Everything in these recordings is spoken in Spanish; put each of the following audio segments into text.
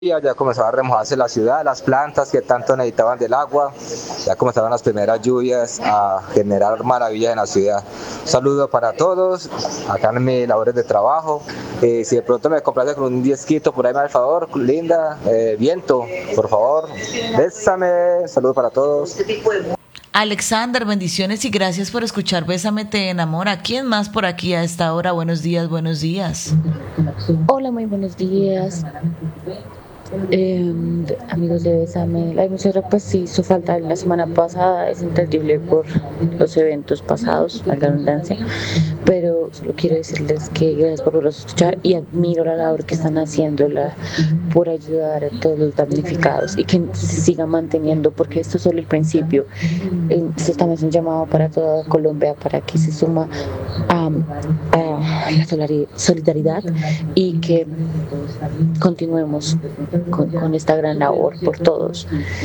Ya comenzaba a remojarse la ciudad, las plantas que tanto necesitaban del agua, ya comenzaban las primeras lluvias a generar maravillas en la ciudad. Un saludo para todos, acá en mis labores de trabajo. Si de pronto me complace con un disquito, por ahí me da el favor, linda, viento, por favor, bésame, saludo para todos. Alexander, bendiciones y gracias por escuchar Bésame te enamora. ¿Quién más por aquí a esta hora? Buenos días, buenos días. Hola, muy buenos días. Amigos de Bésame, la emisora pues sí hizo falta la semana pasada, es entendible por los eventos pasados, la redundancia, pero solo quiero decirles que gracias por verlos escuchar y admiro la labor que están haciendo por ayudar a todos los damnificados y que se siga manteniendo porque esto es solo el principio. Esto también es un llamado para toda Colombia para que se suma a la solidaridad y que continuemos con esta gran labor por todos.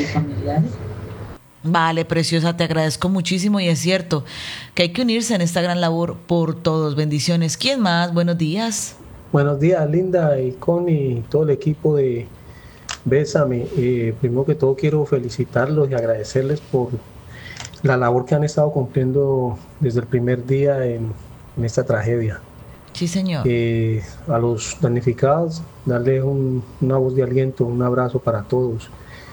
Vale, preciosa, te agradezco muchísimo y es cierto que hay que unirse en esta gran labor por todos. Bendiciones. ¿Quién más? Buenos días. Buenos días, Linda y Connie y todo el equipo de Bésame. Primero que todo quiero felicitarlos y agradecerles por la labor que han estado cumpliendo desde el primer día en esta tragedia. Sí, señor. A los damnificados, darles una voz de aliento, un abrazo para todos.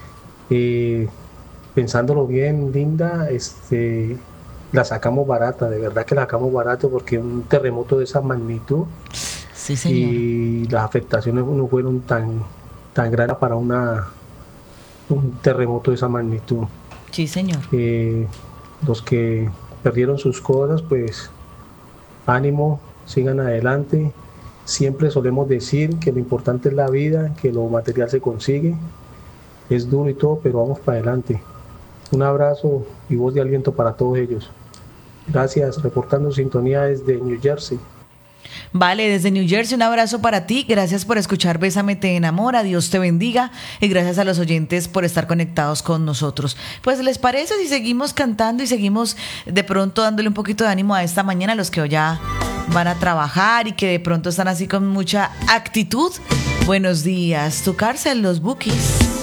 Pensándolo bien, Linda, la sacamos barata, de verdad que la sacamos barata porque un terremoto de esa magnitud, sí, señor, y las afectaciones no fueron tan grandes para un terremoto de esa magnitud. Sí, señor. Los que perdieron sus cosas, pues ánimo, sigan adelante. Siempre solemos decir que lo importante es la vida, que lo material se consigue. Es duro y todo, pero vamos para adelante. Un abrazo y voz de aliento para todos ellos. Gracias, reportando sintonía desde New Jersey. Vale, desde New Jersey un abrazo para ti, gracias por escuchar Bésame te enamora, Dios te bendiga y gracias a los oyentes por estar conectados con nosotros. Pues ¿les parece si seguimos cantando y seguimos de pronto dándole un poquito de ánimo a esta mañana a los que hoy ya van a trabajar y que de pronto están así con mucha actitud? Buenos días, tu cárcel, los Bukis.